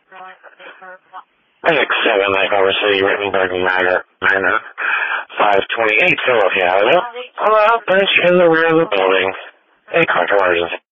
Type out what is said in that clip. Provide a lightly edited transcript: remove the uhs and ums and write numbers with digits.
X7 Oklahoma City, Rittenberg Manor, 528 Philadelphia Avenue. Hello, bench in the rear of the building. A car to emergency.